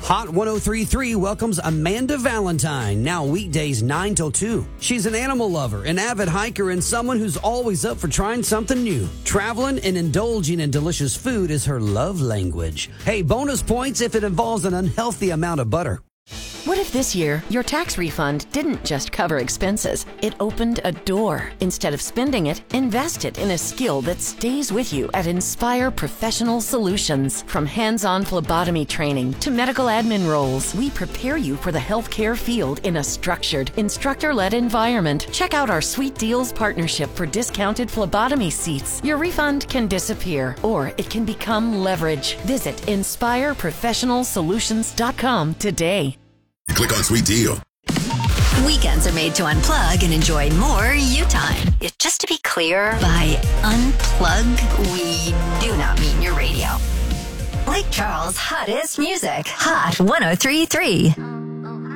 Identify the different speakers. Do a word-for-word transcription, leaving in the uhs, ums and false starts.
Speaker 1: Hot one oh three point three welcomes Amanda Valentine, now weekdays nine till two. She's an animal lover, an avid hiker, and someone who's always up for trying something new. Traveling and indulging in delicious food is her love language. Hey, bonus points if it involves an unhealthy amount of butter.
Speaker 2: What if this year, your tax refund didn't just cover expenses? It opened a door. Instead of spending it, invest it in a skill that stays with you at Inspire Professional Solutions. From hands-on phlebotomy training to medical admin roles, we prepare you for the healthcare field in a structured, instructor-led environment. Check out our Sweet Deals partnership for discounted phlebotomy seats. Your refund can disappear, or it can become leverage. Visit inspire professional solutions dot com today.
Speaker 3: Click on Sweet Deal.
Speaker 4: Weekends are made to unplug and enjoy more you time. It- Just to be clear, by unplug, we do not mean your radio. Lake Charles' hottest music. Hot one oh three point three.